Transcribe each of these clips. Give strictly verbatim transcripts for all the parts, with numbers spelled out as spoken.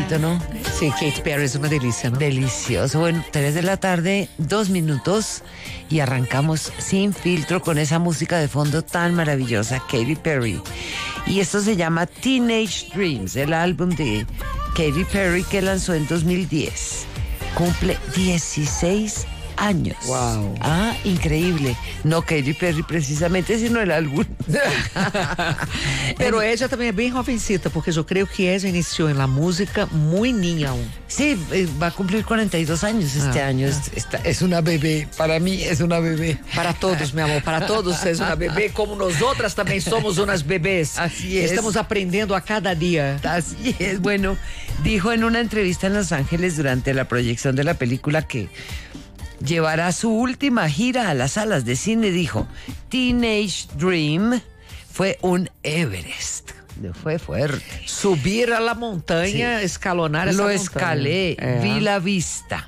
rico, ¿no? Sí, Katy Perry es una delicia, ¿no? Delicioso. Bueno, tres de la tarde, dos minutos y arrancamos sin filtro con esa música de fondo tan maravillosa, Katy Perry. Y esto se llama Teenage Dreams, el álbum de Katy Perry que lanzó en dos mil diez. Cumple dieciséis años. Wow. Ah, increíble. No Katy Perry precisamente, sino el álbum. Pero ella também é bem jovencita, porque eu creio que ella iniciou en la música muy niña aún. Sí, va a cumplir cuarenta y dos años este ah, año. Ah. Es, esta, es una bebé. Para mí es una bebé. Para todos, mi amor, para todos es una bebé, como nosotras también somos unas bebés. Así es. Estamos aprendiendo a cada día. Así es. Bueno, dijo en una entrevista en Los Ángeles durante la proyección de la película que llevará su última gira a las salas de cine. Dijo, Teenage Dream fue un Everest. Fue fuerte. Subir a la montaña, sí. Escalonar esa Lo montaña. escalé, eh. vi la vista.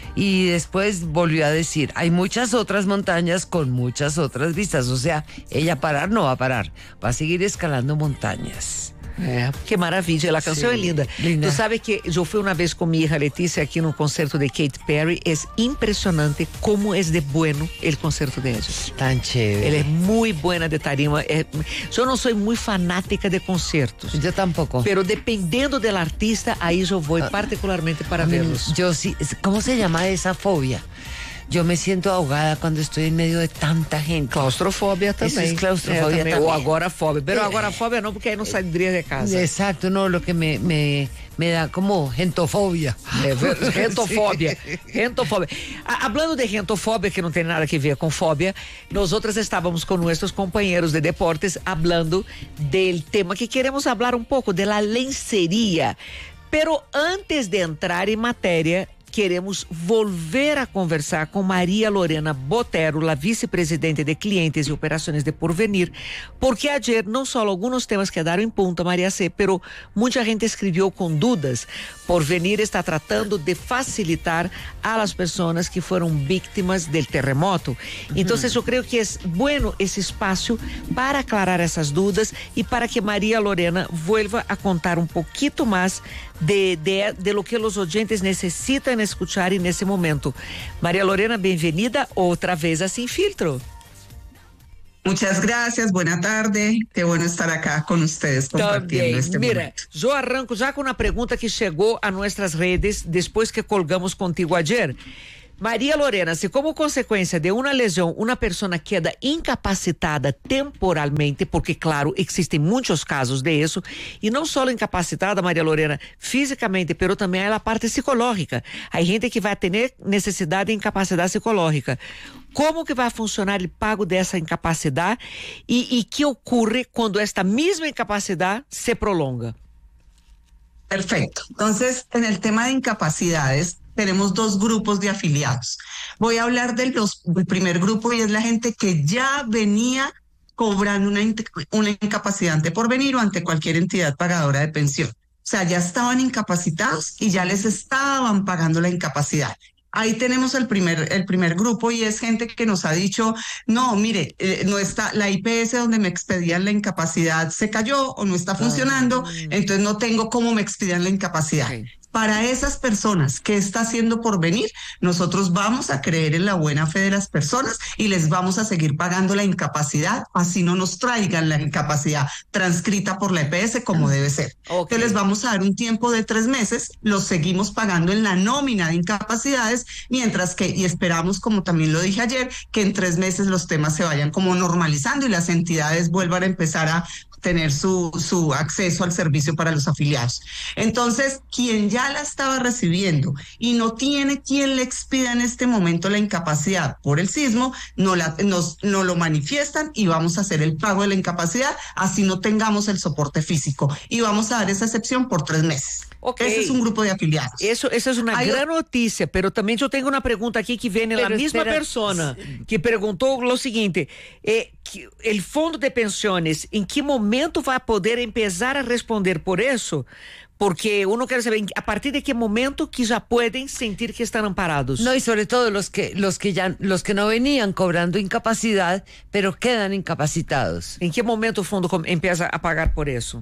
Y después volvió a decir, hay muchas otras montañas con muchas otras vistas. O sea, ella parar no va a parar, va a seguir escalando montañas. É, que maravilha, a canção Sim, é linda. linda. Tu sabe que eu fui uma vez com minha hija Letícia aqui no concerto de Katy Perry. É impressionante como é de bueno o concerto de ella. Tan chévere. Ela é muito buena de tarima. É, eu não sou muito fanática de concertos. Eu tampoco. Pero dependendo do artista, aí eu vou particularmente para verlos. Yo sí, ¿cómo se llama esa fobia? Yo me siento ahogada cuando estoy en medio de tanta gente. Claustrofobia também. Eso es claustrofobia é, também. também. Ou agorafobia. Pero É. agorafobia não, porque aí não sairia de casa. Exacto, no, lo que me, me, me da como gentofobia. É, gentofobia. Gentofobia. Hablando de gentofobia, que não tem nada a ver com fobia, nós outras estávamos com nossos companheiros de deportes hablando del tema que queremos falar um pouco, de la lencería. Pero antes de entrar em matéria, queremos volver a conversar com Maria Lorena Botero, la vice-presidente de Clientes e Operações de Porvenir, porque ayer não só alguns temas quedaram em punta, Maria C., pero muita gente escreveu com dúvidas. Porvenir está tratando de facilitar a las pessoas que foram vítimas del terremoto. Então, eu creio que é bueno esse espaço para aclarar essas dúvidas e para que Maria Lorena vuelva a contar um pouquinho mais de, de, de lo que os oyentes necessitam escuchar nesse momento. Maria Lorena, bem-vinda outra vez a Sin Filtro. Muchas gracias, buena tarde, qué bueno estar acá con ustedes compartiendo Também. este Mira, momento. eu arranco já com uma pergunta que chegou a nossas redes depois que colgamos contigo ayer. Maria Lorena, se como consequência de uma lesão, uma pessoa queda incapacitada temporalmente, porque claro, existem muitos casos de isso, e não só incapacitada, Maria Lorena, fisicamente, pero também a parte psicológica. Há gente que vai ter necessidade de incapacidade psicológica. Como que vai funcionar o pago dessa incapacidade e, e que ocorre quando esta mesma incapacidade se prolonga? Perfecto. Entonces, en el tema de incapacidades, tenemos dos grupos de afiliados. Voy a hablar del, los, del primer grupo y es la gente que ya venía cobrando una, una incapacidad ante Porvenir o ante cualquier entidad pagadora de pensión. O sea, ya estaban incapacitados y ya les estaban pagando la incapacidad. Ahí tenemos el primer, el primer grupo y es gente que nos ha dicho, no, mire, eh, no está, la I P S donde me expedían la incapacidad se cayó o no está funcionando, ah. entonces no tengo cómo me expedían la incapacidad. Okay. Para esas personas, ¿qué está haciendo Porvenir? Nosotros vamos a creer en la buena fe de las personas y les vamos a seguir pagando la incapacidad, así no nos traigan la incapacidad transcrita por la E P S como debe ser. Okay. Entonces les vamos a dar un tiempo de tres meses, los seguimos pagando en la nómina de incapacidades, mientras que, y esperamos, como también lo dije ayer, que en tres meses los temas se vayan como normalizando y las entidades vuelvan a empezar a tener su, su acceso al servicio para los afiliados. Entonces, quien ya la estaba recibiendo y no tiene quien le expida en este momento la incapacidad por el sismo, no, la, nos, no lo manifiestan y vamos a hacer el pago de la incapacidad, así no tengamos el soporte físico. Y vamos a dar esa excepción por tres meses. Okay. Esse é um grupo de afiliados. Isso, essa é uma Aí grande eu... notícia, pero também eu tenho uma pergunta aqui que vem da mesma pessoa que perguntou o seguinte: é, que, o fundo de pensões, em que momento vai poder começar a responder por isso? Porque uno quiere saber a partir de qué momento que ya pueden sentir que están amparados. No, y sobre todo los que, los que ya, los que no venían cobrando incapacidad, pero quedan incapacitados. ¿En qué momento el fondo empieza a pagar por eso?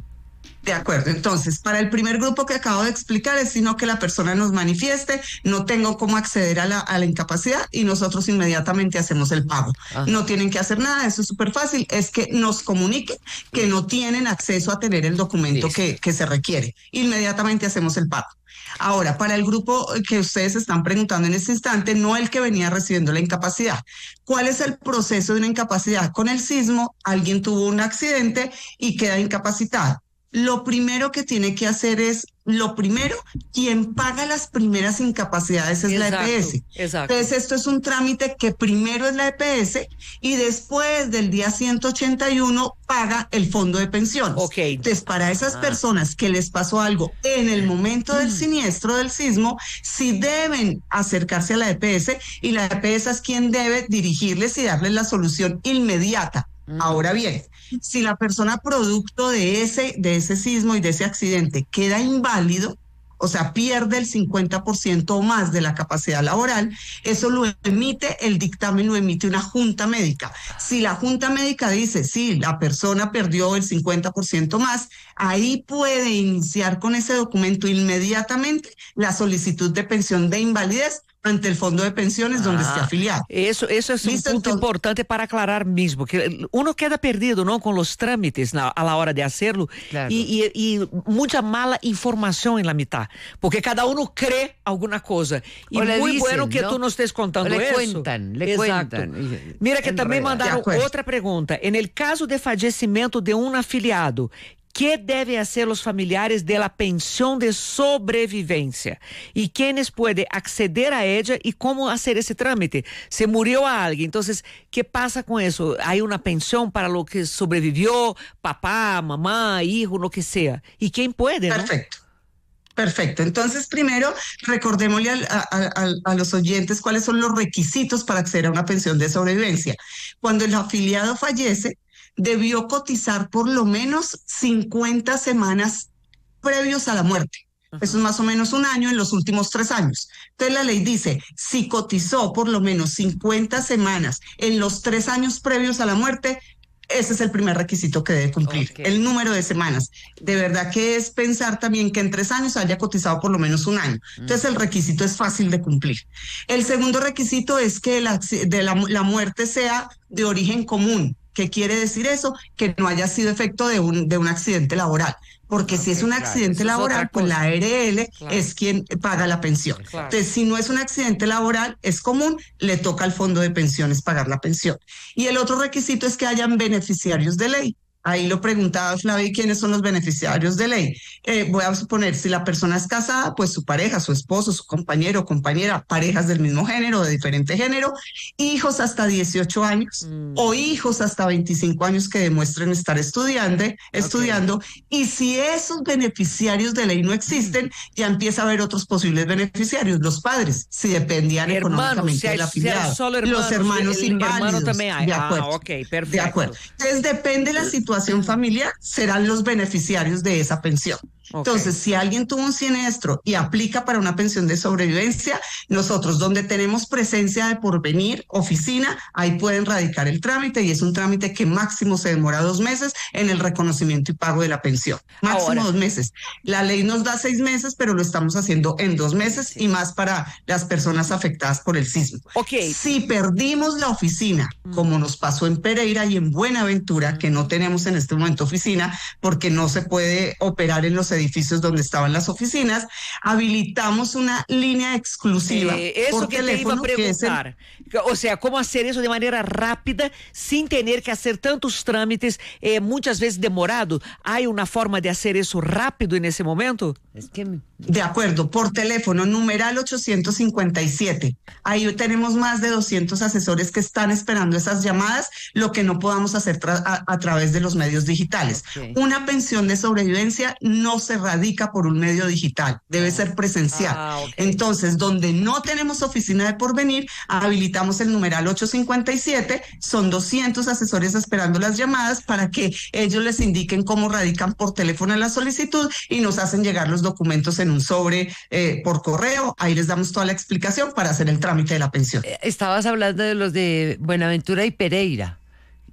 De acuerdo, entonces, para el primer grupo que acabo de explicar es sino que la persona nos manifieste, no tengo cómo acceder a la, a la incapacidad y nosotros inmediatamente hacemos el pago. Ajá. No tienen que hacer nada, eso es súper fácil, es que nos comuniquen que no tienen acceso a tener el documento que, que se requiere. Inmediatamente hacemos el pago. Ahora, para el grupo que ustedes están preguntando en este instante, no el que venía recibiendo la incapacidad. ¿Cuál es el proceso de una incapacidad? Con el sismo, alguien tuvo un accidente y queda incapacitado. Lo primero que tiene que hacer es, lo primero, quien paga las primeras incapacidades es exacto, la E P S. Exacto. Entonces, esto es un trámite que primero es la E P S y después del día ciento ochenta y uno paga el fondo de pensiones. Okay. Entonces, para esas ah. personas que les pasó algo en el momento del siniestro del sismo, sí deben acercarse a la E P S y la E P S es quien debe dirigirles y darles la solución inmediata. Mm. Ahora bien, si la persona producto de ese, de ese sismo y de ese accidente queda inválido, o sea, pierde el cincuenta por ciento o más de la capacidad laboral, eso lo emite el dictamen, lo emite una junta médica. Si la junta médica dice, sí, la persona perdió el cincuenta por ciento más, ahí puede iniciar con ese documento inmediatamente la solicitud de pensión de invalidez ante el fondo de pensiones ah, donde esté afiliado. Eso, eso es ¿Listo? Un punto Entonces, importante para aclarar mismo, que uno queda perdido, ¿no? Con los trámites na, a la hora de hacerlo claro. y, y, y mucha mala información en la mitad, porque cada uno cree alguna cosa. Y muy dicen, bueno que ¿no? tú nos estés contando le eso. Cuentan, le Exacto. cuentan. Mira que también mandaron otra pregunta. En el caso de fallecimiento de un afiliado, ¿qué deben hacer los familiares de la pensión de sobrevivencia? ¿Y quiénes pueden acceder a ella y cómo hacer ese trámite? Se murió a alguien, entonces, ¿qué pasa con eso? ¿Hay una pensión para lo que sobrevivió? Papá, mamá, hijo, lo que sea. ¿Y quién puede? Perfecto. ¿No? Perfecto. Entonces, primero, recordémosle a, a, a, a los oyentes cuáles son los requisitos para acceder a una pensión de sobrevivencia. Cuando el afiliado fallece, debió cotizar por lo menos cincuenta semanas previos a la muerte. Uh-huh. Eso es más o menos un año en los últimos tres años. Entonces la ley dice, si cotizó por lo menos cincuenta semanas en los tres años previos a la muerte, ese es el primer requisito que debe cumplir, okay. El número de semanas. De verdad que es pensar también que en tres años haya cotizado por lo menos un año. Entonces el requisito es fácil de cumplir. El segundo requisito es que la, de la, la muerte sea de origen común. ¿Qué quiere decir eso? Que no haya sido efecto de un, de un accidente laboral. Porque okay, si es un claro, accidente laboral, pues la A R L claro. es quien paga la pensión. Claro. Entonces, si no es un accidente laboral, es común, le toca al fondo de pensiones pagar la pensión. Y el otro requisito es que hayan beneficiarios de ley. Ahí lo preguntaba Flavia, ¿quiénes son los beneficiarios de ley? Eh, voy a suponer, si la persona es casada, pues su pareja, su esposo, su compañero o compañera, parejas del mismo género, de diferente género, hijos hasta dieciocho años mm. o hijos hasta veinticinco años que demuestren estar estudiando, estudiando. Okay. Y si esos beneficiarios de ley no existen, mm. ya empieza a haber otros posibles beneficiarios, los padres, si dependían hermanos, económicamente si hay, del afiliado. Si solo hermanos, los hermanos el, inválidos. El hermano también hay. De acuerdo. Ah, okay, perfecto. De acuerdo. Entonces depende de la situación familiar, serán los beneficiarios de esa pensión. Okay. Entonces, si alguien tuvo un siniestro y aplica para una pensión de sobrevivencia, nosotros donde tenemos presencia de porvenir, oficina, ahí pueden radicar el trámite y es un trámite que máximo se demora dos meses en el reconocimiento y pago de la pensión. Máximo Ahora. dos meses. La ley nos da seis meses, pero lo estamos haciendo en dos meses sí. y más para las personas afectadas por el sismo. Okay. Si perdimos la oficina, mm. como nos pasó en Pereira y en Buenaventura, mm. que no tenemos en este momento oficina porque no se puede operar en los edificios donde estaban las oficinas, habilitamos una línea exclusiva eh, eso por que teléfono, te iba a preguntar. Que es el... O sea, cómo hacer eso de manera rápida sin tener que hacer tantos trámites, eh, muchas veces demorado. ¿Hay una forma de hacer eso rápido en ese momento? Es que... De acuerdo, por teléfono, numeral ochocientos cincuenta y siete. Ahí tenemos más de doscientos asesores que están esperando esas llamadas, lo que no podamos hacer tra- a, a través de los medios digitales. Okay. Una pensión de sobrevivencia no se radica por un medio digital, debe ser presencial. Ah, okay. Entonces, donde no tenemos oficina de porvenir, habilitamos el numeral ochocientos cincuenta y siete, son doscientos asesores esperando las llamadas para que ellos les indiquen cómo radican por teléfono la solicitud y nos hacen llegar los documentos en un sobre eh, por correo. Ahí les damos toda la explicación para hacer el trámite de la pensión. Estabas hablando de los de Buenaventura y Pereira.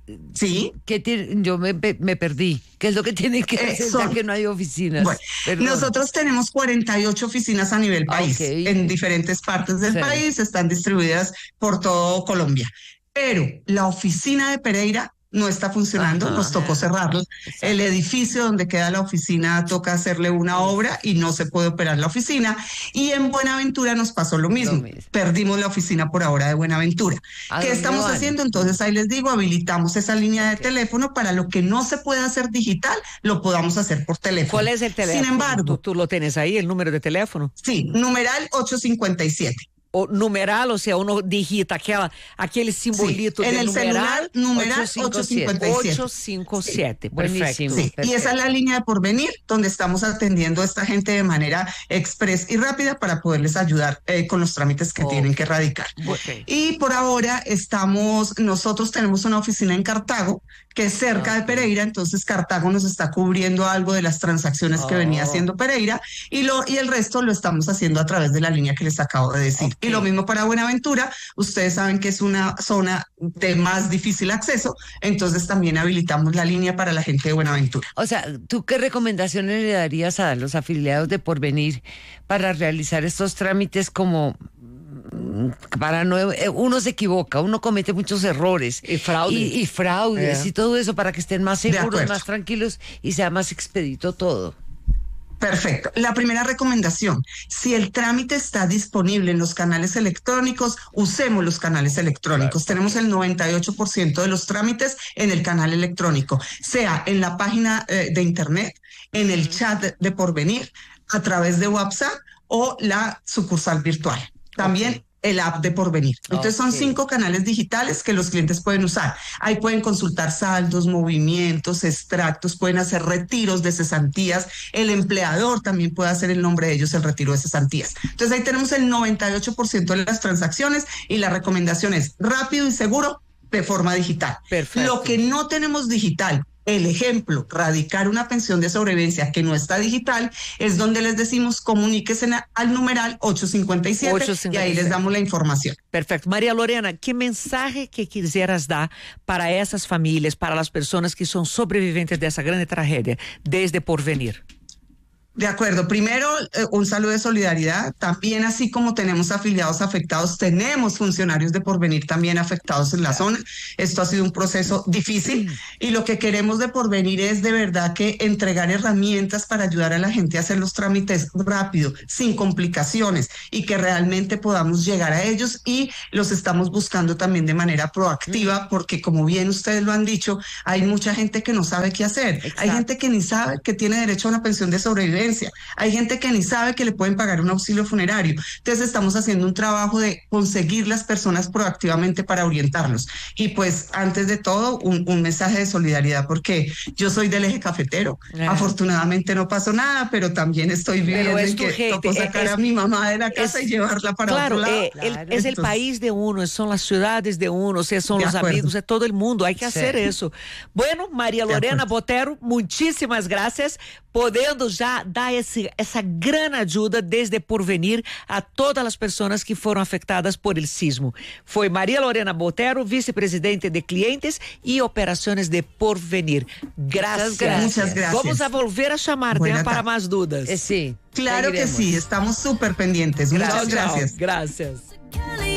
Sí. ¿Qué tiene? Yo me, me perdí. ¿Qué es lo que tienen que hacer ya que no hay oficinas? Bueno, nosotros tenemos cuarenta y ocho oficinas a nivel país, okay. en diferentes partes del sí. país, están distribuidas por todo Colombia. Pero la oficina de Pereira no está funcionando, ajá, nos tocó cerrarlo. Exacto. El edificio donde queda la oficina toca hacerle una obra y no se puede operar la oficina. Y en Buenaventura nos pasó lo mismo. Lo mismo. Perdimos la oficina por ahora de Buenaventura. ¿Qué estamos van? haciendo? Entonces ahí les digo, habilitamos esa línea de okay. teléfono para lo que no se puede hacer digital, lo podamos hacer por teléfono. ¿Cuál es el teléfono? Sin embargo. ¿Tú, tú lo tienes ahí, el número de teléfono? Sí, numeral ocho cincuenta y siete. O numeral, o sea, uno digita aquela, aquele simbolito sí, en de el numeral, celular, numeral ochocientos cincuenta y siete. ochocientos cincuenta y siete, sí. Perfecto. Sí. Perfecto. Y esa es la línea de Porvenir, donde estamos atendiendo a esta gente de manera express y rápida para poderles ayudar eh, con los trámites que okay. tienen que radicar. Okay. Y por ahora estamos, nosotros tenemos una oficina en Cartago, que es cerca okay. de Pereira, entonces Cartago nos está cubriendo algo de las transacciones oh. que venía haciendo Pereira, y, lo, y el resto lo estamos haciendo a través de la línea que les acabo de decir. Okay. Y lo mismo para Buenaventura, ustedes saben que es una zona de más difícil acceso, entonces también habilitamos la línea para la gente de Buenaventura. O sea, ¿tú qué recomendaciones le darías a los afiliados de Porvenir para realizar estos trámites como... para no, uno se equivoca, uno comete muchos errores y fraudes y, y, fraudes yeah. y todo eso para que estén más seguros, más tranquilos y sea más expedito todo? Perfecto. La primera recomendación, si el trámite está disponible en los canales electrónicos, usemos los canales electrónicos. Claro. Tenemos el noventa y ocho por ciento de los trámites en el canal electrónico, sea en la página eh, de internet, en el chat de, de Porvenir, a través de WhatsApp o la sucursal virtual. También okay. el app de Porvenir. Entonces okay. son cinco canales digitales que los clientes pueden usar. Ahí pueden consultar saldos, movimientos, extractos, pueden hacer retiros de cesantías. El empleador también puede hacer el nombre de ellos el retiro de cesantías. Entonces ahí tenemos el noventa y ocho por ciento de las transacciones y la recomendación es rápido y seguro de forma digital. Perfecto. Lo que no tenemos digital, el ejemplo, radicar una pensión de sobrevivencia que no está digital, es donde les decimos comuníquense al numeral ochocientos cincuenta y siete, ochocientos cincuenta y siete y ahí les damos la información. Perfecto. María Lorena, ¿qué mensaje que quisieras dar para esas familias, para las personas que son sobrevivientes de esa gran tragedia desde Porvenir? De acuerdo. Primero, eh, un saludo de solidaridad. También, así como tenemos afiliados afectados, tenemos funcionarios de Porvenir también afectados en la zona. Esto ha sido un proceso difícil y lo que queremos de Porvenir es de verdad que entregar herramientas para ayudar a la gente a hacer los trámites rápido, sin complicaciones y que realmente podamos llegar a ellos, y los estamos buscando también de manera proactiva porque, como bien ustedes lo han dicho, hay mucha gente que no sabe qué hacer. Exacto. Hay gente que ni sabe que tiene derecho a una pensión de sobrevivencia. Hay gente que ni sabe que le pueden pagar un auxilio funerario. Entonces estamos haciendo un trabajo de conseguir las personas proactivamente para orientarlos. Y pues antes de todo, un, un mensaje de solidaridad, porque yo soy del eje cafetero. Ah. Afortunadamente no pasó nada, pero también estoy viviendo en que gente. tocó sacar es, a mi mamá de la casa es, y llevarla para claro, otro lado. Eh, claro, el, es el país de uno, son las ciudades de uno, o sea, son los acuerdo. amigos, es todo el mundo. Hay que sí. hacer eso. Bueno, María Lorena Botero, muchísimas gracias, podendo já dar esse, essa grande ajuda desde Porvenir a todas as pessoas que foram afetadas por el sismo. Foi Maria Lorena Botero, vice-presidente de clientes e operações de Porvenir. Graças. Muchas gracias. Vamos a volver a chamar para más dudas. Eh, sí. Claro que sí, estamos súper pendientes. Muchas Gracias. gracias. Gracias.